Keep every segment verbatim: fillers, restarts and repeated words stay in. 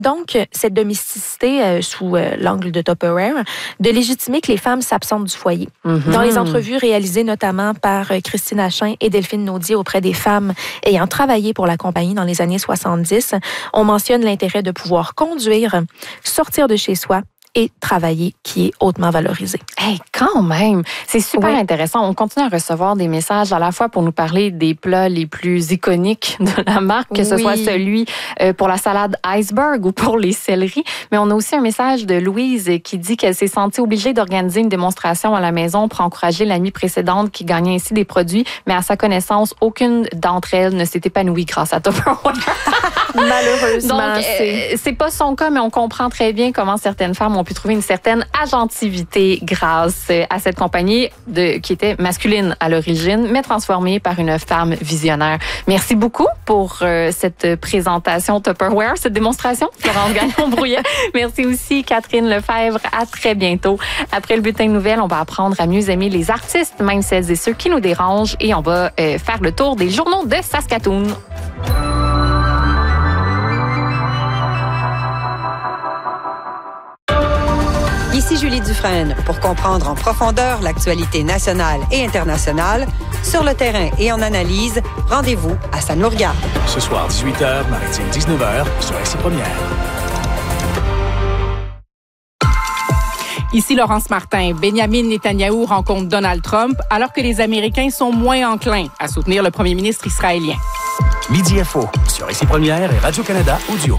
Donc, cette domesticité euh, sous euh, l'angle de Tupperware, de légitimer que les femmes s'absentent du foyer. Mm-hmm. Dans les entrevues réalisées notamment par euh, Christine Achin et Delphine Naudier auprès des femmes ayant travaillé pour la compagnie dans les années soixante-dix, on mentionne l'intérêt de pouvoir conduire, sortir de chez soi et travailler qui est hautement valorisé. Hey, quand même! C'est super oui. intéressant. On continue à recevoir des messages à la fois pour nous parler des plats les plus iconiques de la marque, que oui. ce soit celui euh, pour la salade iceberg ou pour les céleris. Mais on a aussi un message de Louise qui dit qu'elle s'est sentie obligée d'organiser une démonstration à la maison pour encourager la nuit précédente qui gagnait ainsi des produits. Mais à sa connaissance, aucune d'entre elles ne s'est épanouie grâce à Tupperware. Malheureusement. Donc, c'est... Euh, c'est pas son cas, mais on comprend très bien comment certaines femmes ont pu trouver une certaine agentivité grâce à cette compagnie de, qui était masculine à l'origine, mais transformée par une femme visionnaire. Merci beaucoup pour euh, cette présentation Tupperware, cette démonstration. Florence Gagnon-Brouillet. Merci aussi Catherine Lefebvre. À très bientôt. Après le bulletin de nouvelles, on va apprendre à mieux aimer les artistes, même celles et ceux qui nous dérangent, et on va euh, faire le tour des journaux de Saskatoon. Ici Julie Dufresne pour comprendre en profondeur l'actualité nationale et internationale. Sur le terrain et en analyse, rendez-vous à Ça nous regarde. Ce soir, dix-huit heures, maritime dix-neuf heures, sur R C Première. Ici Laurence Martin. Benjamin Netanyahou rencontre Donald Trump alors que les Américains sont moins enclins à soutenir le premier ministre israélien. Midi Info, sur R C Première et Radio-Canada Audio.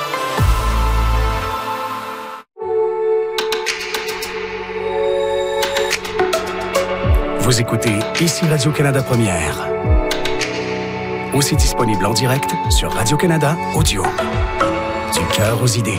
Vous écoutez Ici Radio-Canada Première. Aussi disponible en direct sur Radio-Canada Audio. Du cœur aux idées.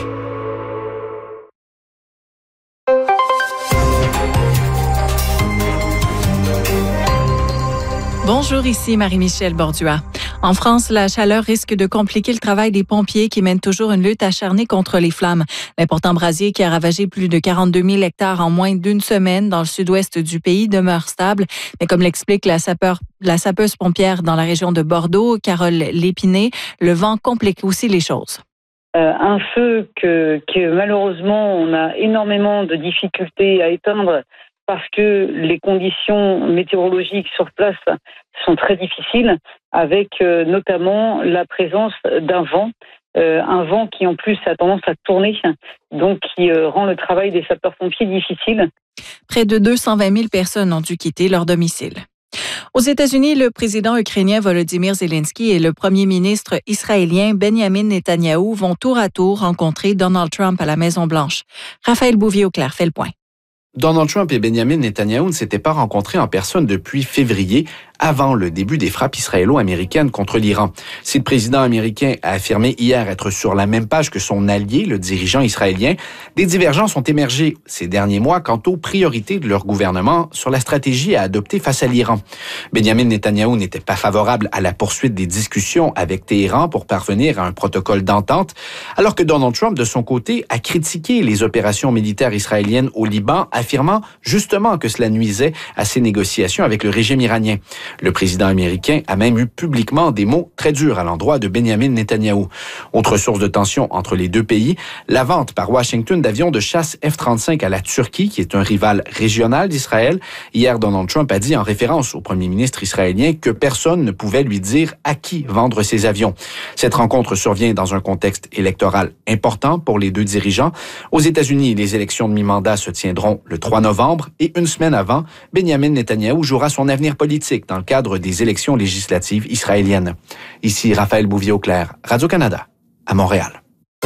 Bonjour, ici Marie-Michel Bordua. En France, la chaleur risque de compliquer le travail des pompiers qui mènent toujours une lutte acharnée contre les flammes. L'important brasier qui a ravagé plus de quarante-deux mille hectares en moins d'une semaine dans le sud-ouest du pays demeure stable. Mais comme l'explique la, sapeur, la sapeuse pompière dans la région de Bordeaux, Carole Lépiné, le vent complique aussi les choses. Euh, un feu que, que malheureusement on a énormément de difficultés à éteindre parce que les conditions météorologiques sur place sont très difficiles, avec euh, notamment la présence d'un vent, euh, un vent qui en plus a tendance à tourner, donc qui euh, rend le travail des sapeurs-pompiers difficile. Près de deux cent vingt mille personnes ont dû quitter leur domicile. Aux États-Unis, le président ukrainien Volodymyr Zelensky et le premier ministre israélien Benjamin Netanyahou vont tour à tour rencontrer Donald Trump à la Maison-Blanche. Raphaël Bouvier-Auclair fait le point. Donald Trump et Benjamin Netanyahou ne s'étaient pas rencontrés en personne depuis février, avant le début des frappes israélo-américaines contre l'Iran. Si le président américain a affirmé hier être sur la même page que son allié, le dirigeant israélien, des divergences ont émergé ces derniers mois quant aux priorités de leur gouvernement sur la stratégie à adopter face à l'Iran. Benjamin Netanyahou n'était pas favorable à la poursuite des discussions avec Téhéran pour parvenir à un protocole d'entente, alors que Donald Trump, de son côté, a critiqué les opérations militaires israéliennes au Liban, affirmant justement que cela nuisait à ses négociations avec le régime iranien. Le président américain a même eu publiquement des mots très durs à l'endroit de Benjamin Netanyahou. Autre source de tension entre les deux pays, la vente par Washington d'avions de chasse F trente-cinq à la Turquie, qui est un rival régional d'Israël. Hier, Donald Trump a dit en référence au premier ministre israélien que personne ne pouvait lui dire à qui vendre ses avions. Cette rencontre survient dans un contexte électoral important pour les deux dirigeants. Aux États-Unis, les élections de mi-mandat se tiendront le trois novembre et une semaine avant, Benjamin Netanyahou jouera son avenir politique dans le cadre des élections législatives israéliennes. Ici Raphaël Bouvier-Auclair, Radio-Canada, à Montréal.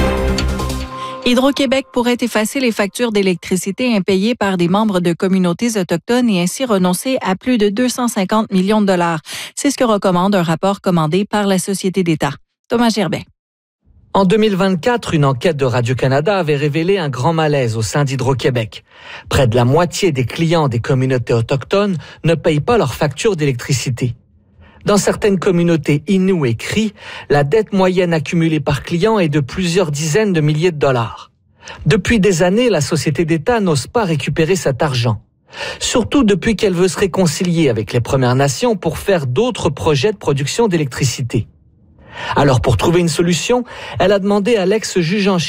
Hydro-Québec pourrait effacer les factures d'électricité impayées par des membres de communautés autochtones et ainsi renoncer à plus de deux cent cinquante millions de dollars. C'est ce que recommande un rapport commandé par la Société d'État. Thomas Gerbet. En deux mille vingt-quatre, une enquête de Radio-Canada avait révélé un grand malaise au sein d'Hydro-Québec. Près de la moitié des clients des communautés autochtones ne payent pas leurs factures d'électricité. Dans certaines communautés Innu et Cri, la dette moyenne accumulée par client est de plusieurs dizaines de milliers de dollars. Depuis des années, la Société d'État n'ose pas récupérer cet argent. Surtout depuis qu'elle veut se réconcilier avec les Premières Nations pour faire d'autres projets de production d'électricité. Alors, pour trouver une solution, elle a demandé à l'ex-juge en chef